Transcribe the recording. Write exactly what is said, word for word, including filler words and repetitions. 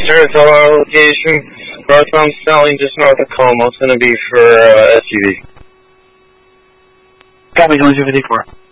sure, tell our location. Brought I'm selling just north of Como. It's going to be for uh, S U V. Copy, going two fifty-four.